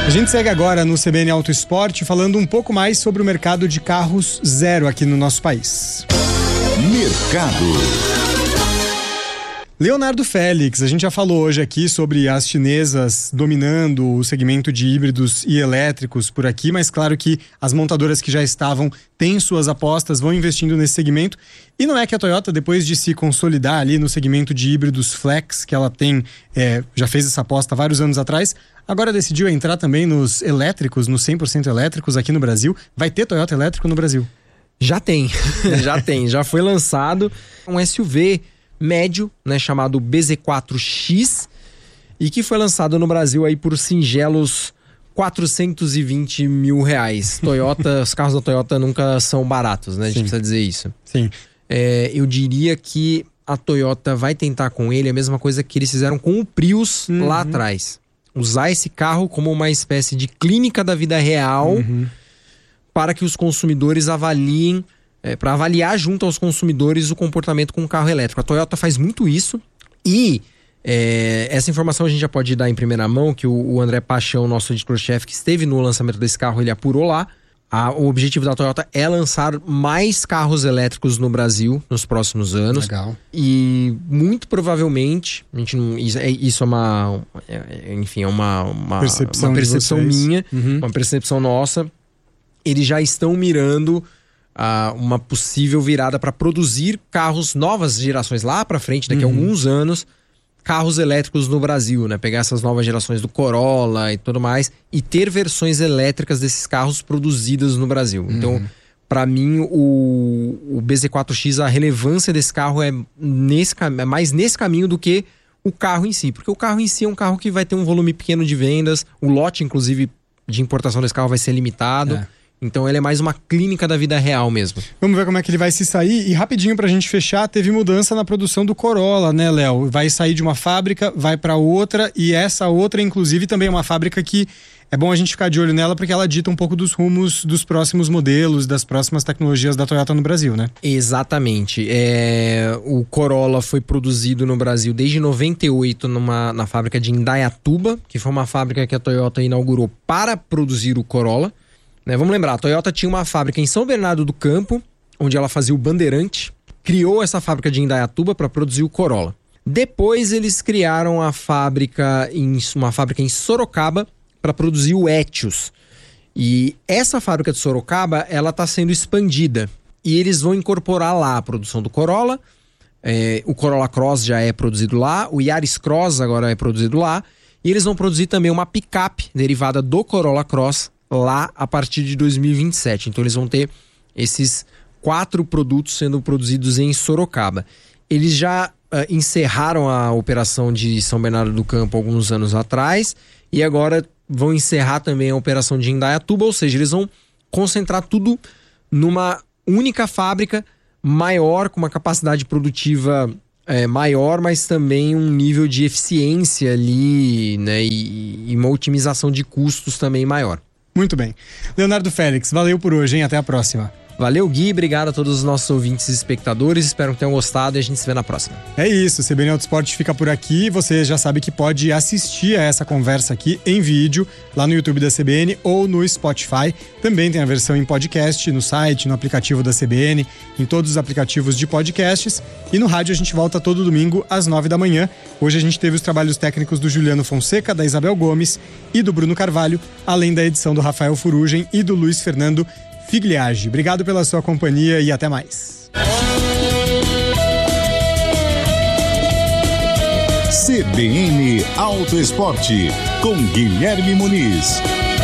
A gente segue agora no CBN Auto Esporte falando um pouco mais sobre o mercado de carros zero aqui no nosso país. Mercado. Leonardo Félix, a gente já falou hoje aqui sobre as chinesas dominando o segmento de híbridos e elétricos por aqui, mas claro que as montadoras que já estavam têm suas apostas, vão investindo nesse segmento. E não é que a Toyota, depois de se consolidar ali no segmento de híbridos flex, que ela tem, já fez essa aposta há vários anos atrás, agora decidiu entrar também nos elétricos, nos 100% elétricos aqui no Brasil. Vai ter Toyota elétrico no Brasil? Já tem, já foi lançado um SUV médio, né, chamado BZ4X, e que foi lançado no Brasil aí por singelos R$420 mil. Toyota, os carros da Toyota nunca são baratos, né? A gente precisa dizer isso. Sim. Eu diria que a Toyota vai tentar com ele a mesma coisa que eles fizeram com o Prius lá atrás. Usar esse carro como uma espécie de clínica da vida real para que os consumidores avaliem, para avaliar junto aos consumidores o comportamento com o carro elétrico. A Toyota faz muito isso e essa informação a gente já pode dar em primeira mão, que o André Paixão, nosso editor-chefe, que esteve no lançamento desse carro, ele apurou lá. O objetivo da Toyota é lançar mais carros elétricos no Brasil nos próximos anos. Legal. E muito provavelmente, a gente não, isso é uma percepção minha, uma percepção nossa. Eles já estão mirando uma possível virada para produzir carros, novas gerações lá para frente, daqui a alguns anos, carros elétricos no Brasil, né? Pegar essas novas gerações do Corolla e tudo mais e ter versões elétricas desses carros produzidas no Brasil. Então, para mim, o BZ4X, a relevância desse carro é mais nesse caminho do que o carro em si. Porque o carro em si é um carro que vai ter um volume pequeno de vendas, o lote, inclusive, de importação desse carro vai ser limitado. Então ele é mais uma clínica da vida real mesmo. Vamos ver como é que ele vai se sair. E rapidinho pra gente fechar, teve mudança na produção do Corolla, né, Léo? Vai sair de uma fábrica, vai pra outra, e essa outra, inclusive, também é uma fábrica que é bom a gente ficar de olho nela, porque ela dita um pouco dos rumos dos próximos modelos, das próximas tecnologias da Toyota no Brasil, né? Exatamente. O Corolla foi produzido no Brasil desde 98 na fábrica de Indaiatuba, que foi uma fábrica que a Toyota inaugurou para produzir o Corolla. Vamos lembrar, a Toyota tinha uma fábrica em São Bernardo do Campo, onde ela fazia o Bandeirante, criou essa fábrica de Indaiatuba para produzir o Corolla. Depois eles criaram uma fábrica em Sorocaba para produzir o Etios. E essa fábrica de Sorocaba, ela está sendo expandida. E eles vão incorporar lá a produção do Corolla. O Corolla Cross já é produzido lá, o Yaris Cross agora é produzido lá. E eles vão produzir também uma picape derivada do Corolla Cross lá a partir de 2027. Então eles vão ter esses 4 produtos sendo produzidos em Sorocaba. Eles já encerraram a operação de São Bernardo do Campo alguns anos atrás e agora vão encerrar também a operação de Indaiatuba, ou seja, eles vão concentrar tudo numa única fábrica maior, com uma capacidade produtiva maior, mas também um nível de eficiência ali, né, e uma otimização de custos também maior. Muito bem. Leonardo Félix, valeu por hoje, hein? Até a próxima. Valeu, Gui. Obrigado a todos os nossos ouvintes e espectadores. Espero que tenham gostado e a gente se vê na próxima. É isso. O CBN Auto Esporte fica por aqui. Você já sabe que pode assistir a essa conversa aqui em vídeo, lá no YouTube da CBN ou no Spotify. Também tem a versão em podcast, no site, no aplicativo da CBN, em todos os aplicativos de podcasts. E no rádio a gente volta todo domingo às 9 da manhã. Hoje a gente teve os trabalhos técnicos do Juliano Fonseca, da Isabel Gomes e do Bruno Carvalho, além da edição do Rafael Furugem e do Luiz Fernando Figliage. Obrigado pela sua companhia e até mais. CBN Auto Esporte com Guilherme Muniz.